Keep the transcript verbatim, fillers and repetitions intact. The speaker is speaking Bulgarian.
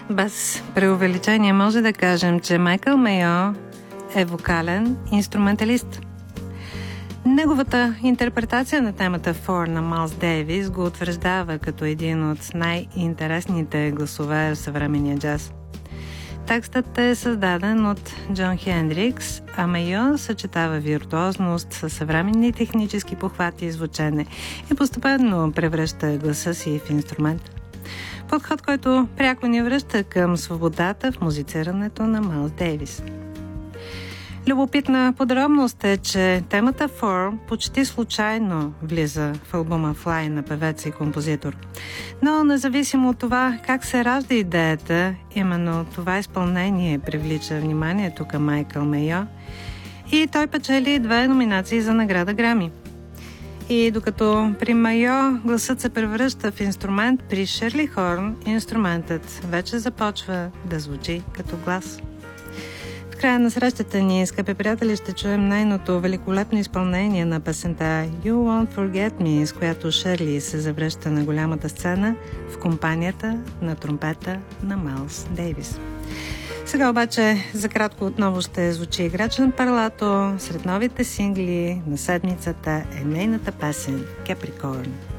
Без преувеличение може да кажем, че Майкъл Мейо е вокален инструменталист. Неговата интерпретация на темата Four на Майлс Дейвис го утвърждава като един от най-интересните гласове в съвременния джаз. Текстът е създаден от Джон Хендрикс, а Мейо съчетава виртуозност със съвременни технически похвати и звучене и постепенно превръща гласа си в инструмент. Подход, който пряко ни връща към свободата в музицирането на Майлс Дейвис. Любопитна подробност е, че темата Four почти случайно влиза в албума Fly на певец и композитор. Но независимо от това как се ражда идеята, именно това изпълнение привлича вниманието към Майкъл Мейо и той печели две номинации за награда Грами. И докато при Мейо гласът се превръща в инструмент, при Шърли Хорн инструментът вече започва да звучи като глас. В края на срещата ни, скъпи приятели, ще чуем нейното великолепно изпълнение на песента You Won't Forget Me, с която Шърли се завръща на голямата сцена в компанията на тромпета на Майлс Дейвис. Сега обаче за кратко отново ще звучи играчен парлато. Сред новите сингли на седмицата е нейната песен Capricorn.